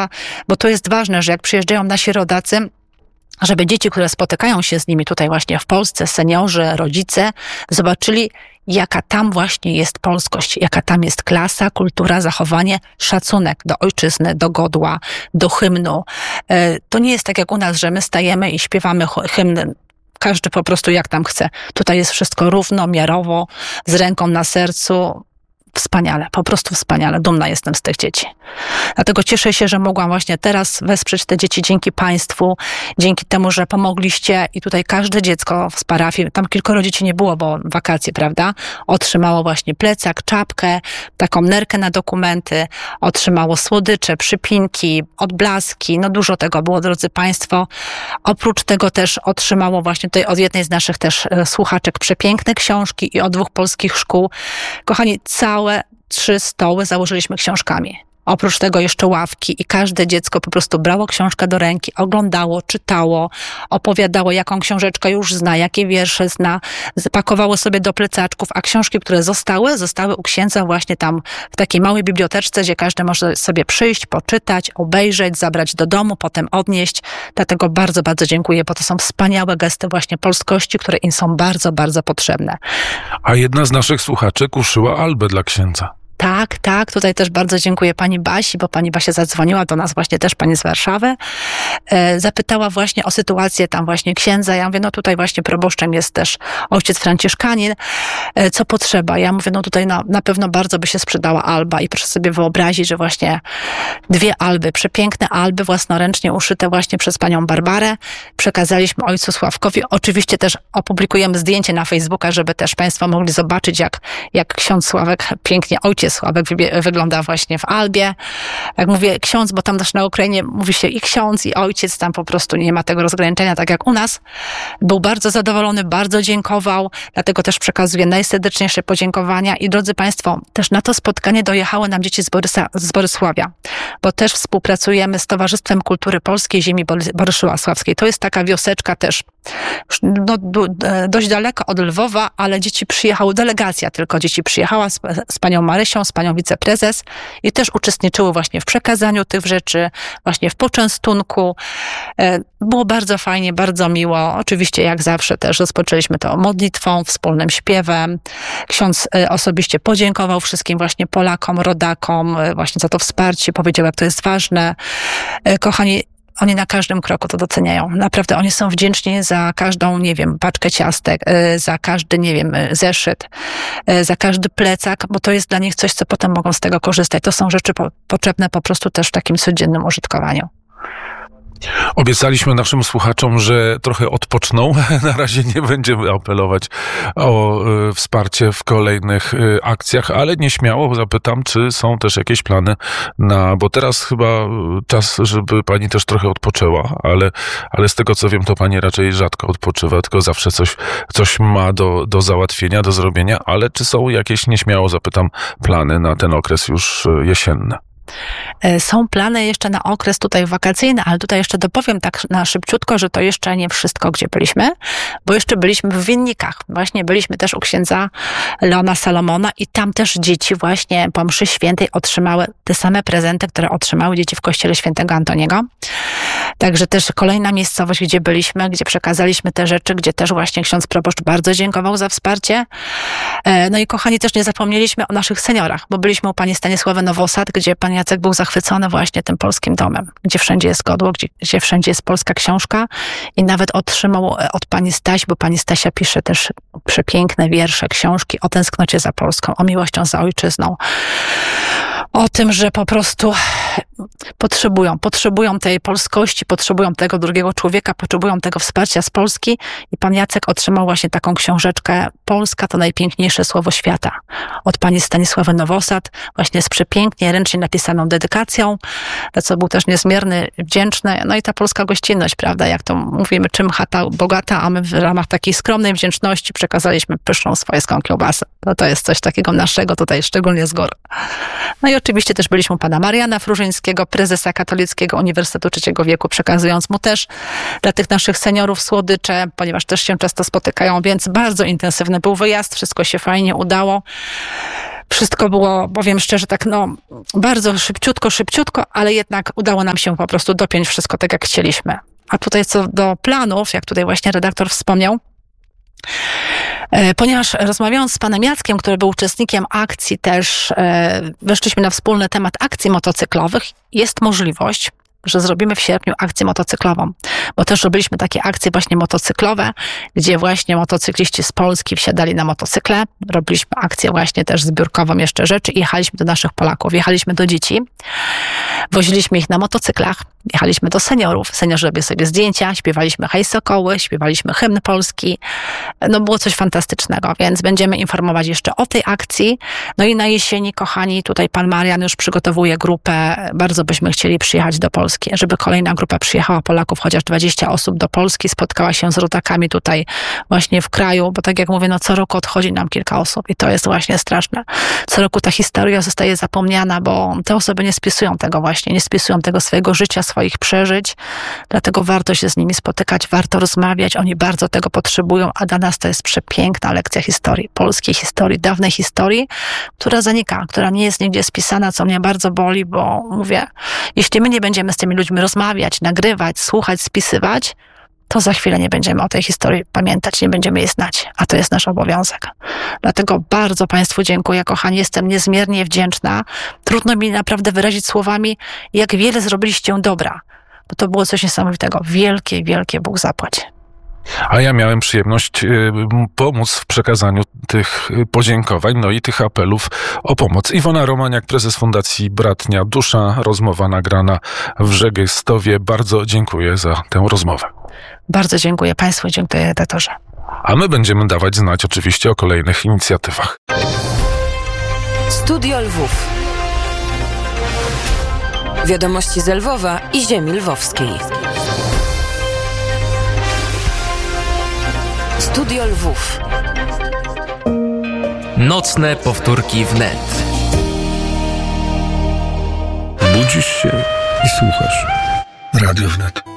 prawda? Bo to jest ważne, że jak przyjeżdżają nasi rodacy, żeby dzieci, które spotykają się z nimi tutaj właśnie w Polsce, seniorzy, rodzice, zobaczyli, jaka tam właśnie jest polskość, jaka tam jest klasa, kultura, zachowanie, szacunek do ojczyzny, do godła, do hymnu. To nie jest tak jak u nas, że my stajemy i śpiewamy hymny. Każdy po prostu jak tam chce. Tutaj jest wszystko równo, miarowo, z ręką na sercu. Wspaniale, po prostu wspaniale. Dumna jestem z tych dzieci. Dlatego cieszę się, że mogłam właśnie teraz wesprzeć te dzieci dzięki Państwu, dzięki temu, że pomogliście i tutaj każde dziecko z parafii, tam kilkoro dzieci nie było, bo wakacje, prawda, otrzymało właśnie plecak, czapkę, taką nerkę na dokumenty, otrzymało słodycze, przypinki, odblaski, no dużo tego było, drodzy Państwo. Oprócz tego też otrzymało właśnie tutaj od jednej z naszych też słuchaczek przepiękne książki i od 2 polskich szkół. Kochani, całe 3 stoły założyliśmy książkami. Oprócz tego jeszcze ławki i każde dziecko po prostu brało książkę do ręki, oglądało, czytało, opowiadało, jaką książeczkę już zna, jakie wiersze zna, pakowało sobie do plecaczków, a książki, które zostały u księdza właśnie tam w takiej małej biblioteczce, gdzie każdy może sobie przyjść, poczytać, obejrzeć, zabrać do domu, potem odnieść. Dlatego bardzo, bardzo dziękuję, bo to są wspaniałe gesty właśnie polskości, które im są bardzo, bardzo potrzebne. A jedna z naszych słuchaczek uszyła albę dla księdza. Tak. Tutaj też bardzo dziękuję pani Basi, bo pani Basia zadzwoniła do nas właśnie też pani z Warszawy. Zapytała właśnie o sytuację tam właśnie księdza. Ja mówię, no tutaj właśnie proboszczem jest też ojciec franciszkanin. Co potrzeba? Ja mówię, no tutaj na pewno bardzo by się sprzedała alba i proszę sobie wyobrazić, że właśnie 2 alby, przepiękne alby własnoręcznie uszyte właśnie przez panią Barbarę. Przekazaliśmy ojcu Sławkowi. Oczywiście też opublikujemy zdjęcie na Facebooka, żeby też państwo mogli zobaczyć, jak ksiądz Sławek pięknie, ojciec Sławek wygląda właśnie w albie. Jak mówię ksiądz, bo tam też na Ukrainie mówi się i ksiądz, i ojciec, tam po prostu nie ma tego rozgraniczenia, tak jak u nas. Był bardzo zadowolony, bardzo dziękował, dlatego też przekazuję najserdeczniejsze podziękowania i drodzy Państwo, też na to spotkanie dojechały nam dzieci z Borysławia, bo też współpracujemy z Towarzystwem Kultury Polskiej Ziemi Borysławskiej. To jest taka wioseczka też dość daleko od Lwowa, ale dzieci przyjechały, delegacja tylko dzieci przyjechała z panią Marysią, z panią wiceprezes i też uczestniczyły właśnie w przekazaniu tych rzeczy, właśnie w poczęstunku. Było bardzo fajnie, bardzo miło. Oczywiście jak zawsze też rozpoczęliśmy to modlitwą, wspólnym śpiewem. Ksiądz osobiście podziękował wszystkim właśnie Polakom, rodakom właśnie za to wsparcie, powiedział jak to jest ważne. Kochani, oni na każdym kroku to doceniają. Naprawdę oni są wdzięczni za każdą, nie wiem, paczkę ciastek, za każdy, nie wiem, zeszyt, za każdy plecak, bo to jest dla nich coś, co potem mogą z tego korzystać. To są rzeczy potrzebne po prostu też w takim codziennym użytkowaniu. Obiecaliśmy naszym słuchaczom, że trochę odpoczną. Na razie nie będziemy apelować o wsparcie w kolejnych akcjach, ale nieśmiało zapytam, czy są też jakieś plany bo teraz chyba czas, żeby pani też trochę odpoczęła, ale z tego co wiem, to pani raczej rzadko odpoczywa, tylko zawsze coś ma do załatwienia, do zrobienia, ale czy są jakieś, nieśmiało zapytam, plany na ten okres już jesienny? Są plany jeszcze na okres tutaj wakacyjny, ale tutaj jeszcze dopowiem tak na szybciutko, że to jeszcze nie wszystko, gdzie byliśmy, bo jeszcze byliśmy w Winnikach. Właśnie byliśmy też u księdza Leona Salomona i tam też dzieci właśnie po mszy świętej otrzymały te same prezenty, które otrzymały dzieci w kościele świętego Antoniego. Także też kolejna miejscowość, gdzie byliśmy, gdzie przekazaliśmy te rzeczy, gdzie też właśnie ksiądz proboszcz bardzo dziękował za wsparcie. No i kochani, też nie zapomnieliśmy o naszych seniorach, bo byliśmy u pani Stanisławy Nowosad, gdzie pan Jacek był zachwycony właśnie tym polskim domem, gdzie wszędzie jest godło, gdzie wszędzie jest polska książka i nawet otrzymał od pani Staś, bo pani Stasia pisze też przepiękne wiersze, książki o tęsknocie za Polską, o miłością za ojczyzną, o tym, że po prostu potrzebują tej polskości, potrzebują tego drugiego człowieka, potrzebują tego wsparcia z Polski i pan Jacek otrzymał właśnie taką książeczkę Polska to najpiękniejsze słowo świata od pani Stanisławy Nowosad, właśnie z przepięknie, ręcznie napisaną dedykacją, za co był też niezmiernie wdzięczny. No i ta polska gościnność, prawda, jak to mówimy, czym chata bogata, a my w ramach takiej skromnej wdzięczności przekazaliśmy pyszną swojską kiełbasę. To jest coś takiego naszego tutaj, szczególnie z gór. No i oczywiście też byliśmy u pana Mariana Frurzyńskiego, prezesa Katolickiego Uniwersytetu Trzeciego Wieku, przekazując mu też dla tych naszych seniorów słodycze, ponieważ też się często spotykają, więc bardzo intensywny był wyjazd, wszystko się fajnie udało. Wszystko było, powiem szczerze, tak bardzo szybciutko, ale jednak udało nam się po prostu dopiąć wszystko tak, jak chcieliśmy. A tutaj co do planów, jak tutaj właśnie redaktor wspomniał, ponieważ rozmawiając z panem Jackiem, który był uczestnikiem akcji też, weszliśmy na wspólny temat akcji motocyklowych, jest możliwość, że zrobimy w sierpniu akcję motocyklową, bo też robiliśmy takie akcje właśnie motocyklowe, gdzie właśnie motocykliści z Polski wsiadali na motocykle, robiliśmy akcję właśnie też zbiórkową jeszcze rzeczy i jechaliśmy do naszych Polaków, jechaliśmy do dzieci, woziliśmy ich na motocyklach, jechaliśmy do seniorów, seniorzy robili sobie zdjęcia, śpiewaliśmy Hej Sokoły, śpiewaliśmy hymn polski, było coś fantastycznego, więc będziemy informować jeszcze o tej akcji. No i na jesieni, kochani, tutaj pan Marian już przygotowuje grupę, bardzo byśmy chcieli przyjechać do Polski, żeby kolejna grupa przyjechała Polaków, chociaż 20 osób do Polski, spotkała się z rodakami tutaj właśnie w kraju, bo tak jak mówię, co roku odchodzi nam kilka osób i to jest właśnie straszne. Co roku ta historia zostaje zapomniana, bo te osoby nie spisują tego swojego życia, swoich przeżyć, dlatego warto się z nimi spotykać, warto rozmawiać, oni bardzo tego potrzebują, a dla nas to jest przepiękna lekcja historii, polskiej historii, dawnej historii, która zanika, która nie jest nigdzie spisana, co mnie bardzo boli, bo mówię, jeśli my nie będziemy z tymi ludźmi rozmawiać, nagrywać, słuchać, spisywać, to za chwilę nie będziemy o tej historii pamiętać, nie będziemy jej znać, a to jest nasz obowiązek. Dlatego bardzo Państwu dziękuję, kochani, jestem niezmiernie wdzięczna. Trudno mi naprawdę wyrazić słowami, jak wiele zrobiliście dobra, bo to było coś niesamowitego. Wielkie, wielkie Bóg zapłać. A ja miałem przyjemność pomóc w przekazaniu tych podziękowań, i tych apelów o pomoc. Iwona Romaniak, prezes Fundacji Bratnia Dusza, rozmowa nagrana w Żegestowie. Bardzo dziękuję za tę rozmowę. Bardzo dziękuję Państwu, dziękuję redaktorze. A my będziemy dawać znać oczywiście o kolejnych inicjatywach. Studio Lwów. Wiadomości z Lwowa i ziemi lwowskiej. Studio Lwów. Nocne powtórki wnet. Budzisz się i słuchasz. Radio Wnet.